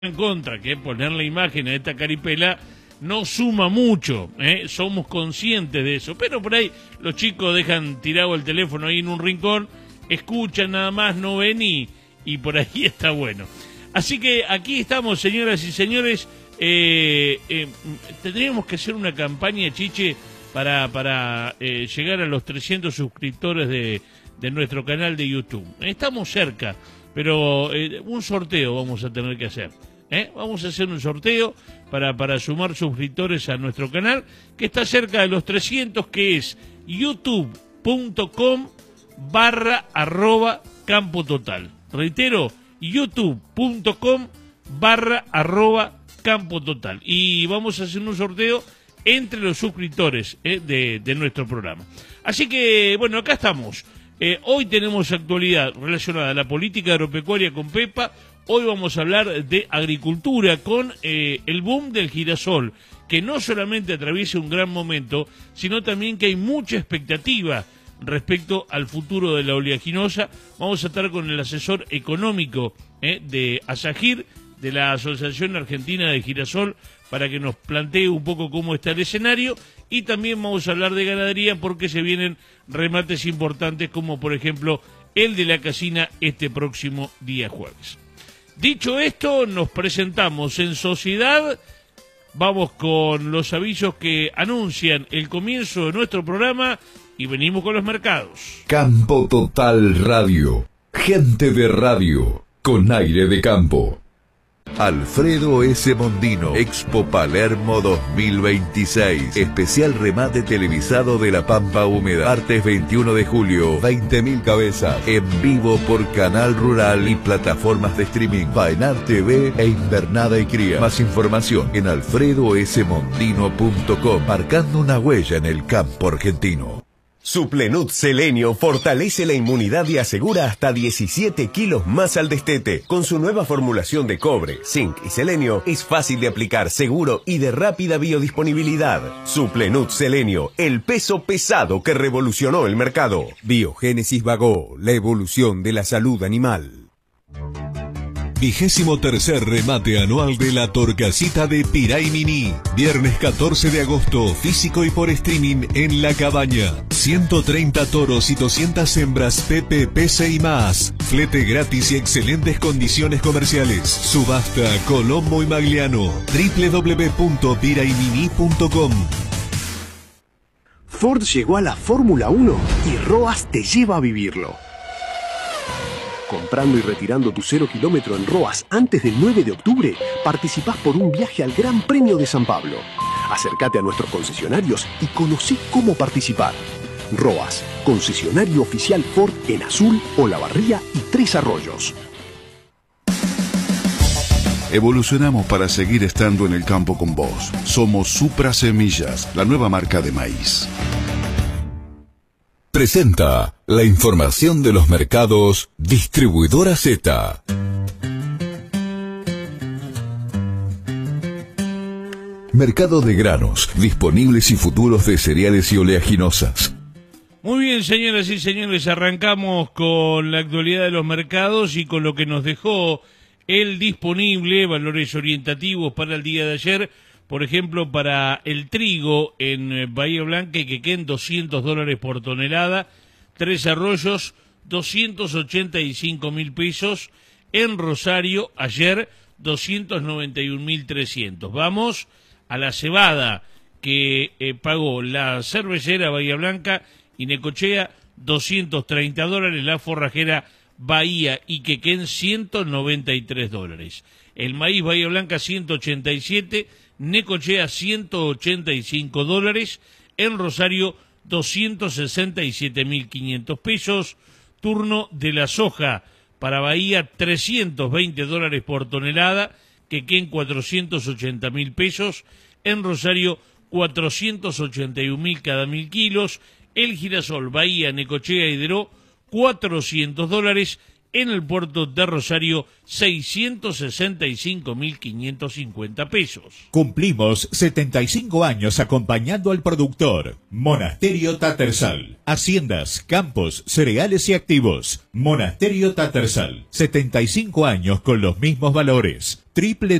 en contra, que poner la imagen a esta caripela no suma mucho, somos conscientes de eso, pero por ahí los chicos dejan tirado el teléfono ahí en un rincón, escuchan nada más, no ven y por ahí está bueno. Así que aquí estamos, señoras y señores, tendríamos que hacer una campaña, Chiche, para llegar a los 300 suscriptores de nuestro canal de YouTube. Estamos cerca, pero un sorteo vamos a tener que hacer. Vamos a hacer un sorteo para sumar suscriptores a nuestro canal, que está cerca de los 300, que es youtube.com/Campo Total. Reitero, youtube.com/Campo Total. Y vamos a hacer un sorteo entre los suscriptores de nuestro programa. Así que, bueno, acá estamos. Hoy tenemos actualidad relacionada a la política agropecuaria con Pepa. Hoy vamos a hablar de agricultura con el boom del girasol, que no solamente atraviesa un gran momento, sino también que hay mucha expectativa respecto al futuro de la oleaginosa. Vamos a estar con el asesor económico de ASAGIR, de la Asociación Argentina de Girasol, para que nos plantee un poco cómo está el escenario, y también vamos a hablar de ganadería porque se vienen remates importantes como por ejemplo el de la casina este próximo día jueves. Dicho esto, nos presentamos en sociedad, vamos con los avisos que anuncian el comienzo de nuestro programa y venimos con los mercados. Campo Total Radio, gente de radio, con aire de campo. Alfredo S. Mondino, Expo Palermo 2026. Especial remate televisado de La Pampa Húmeda. Martes 21 de julio, 20.000 cabezas. En vivo por Canal Rural y plataformas de streaming. Faenar TV e Invernada y Cría. Más información en alfredosmondino.com. Marcando una huella en el campo argentino. Suplenut Selenio fortalece la inmunidad y asegura hasta 17 kilos más al destete. Con su nueva formulación de cobre, zinc y selenio, es fácil de aplicar, seguro y de rápida biodisponibilidad. Suplenut Selenio, el peso pesado que revolucionó el mercado. Biogénesis Bagó, la evolución de la salud animal. 23º remate anual de la Torcasita de Piray Mini. Viernes 14 de agosto, físico y por streaming en La Cabaña. 130 toros y 200 hembras PPPC y más. Flete gratis y excelentes condiciones comerciales. Subasta Colombo y Magliano. www.piraymini.com. Ford llegó a la Fórmula 1 y Roas te lleva a vivirlo. Comprando y retirando tu 0 kilómetro en Roas antes del 9 de octubre, participás por un viaje al Gran Premio de San Pablo. Acércate a nuestros concesionarios y conocí cómo participar. Roas, concesionario oficial Ford en Azul, Olavarría y Tres Arroyos. Evolucionamos para seguir estando en el campo con vos. Somos Supra Semillas, la nueva marca de maíz. Presenta la información de los mercados Distribuidora Z. Mercado de granos, disponibles y futuros de cereales y oleaginosas. Muy bien, señoras y señores, arrancamos con la actualidad de los mercados y con lo que nos dejó el disponible, valores orientativos para el día de ayer. Por ejemplo, para el trigo en Bahía Blanca y Quequén, $200 por tonelada. Tres Arroyos, 285.000 pesos. En Rosario, ayer, 291.300. Vamos a la cebada que pagó la cervecera Bahía Blanca y Necochea, $230. La forrajera Bahía y Quequén, $193. El maíz Bahía Blanca, 187. Necochea, $185. En Rosario, 267.500 pesos. Turno de la soja para Bahía, $320 por tonelada. Quequén, 480.000 pesos. En Rosario, 481.000 cada 1.000 kilos. El girasol Bahía, Necochea y Deró, $400. en el puerto de Rosario, 665.550 pesos. Cumplimos 75 años acompañando al productor. Monasterio Tattersall. Haciendas, campos, cereales y activos. Monasterio Tattersall. 75 años con los mismos valores.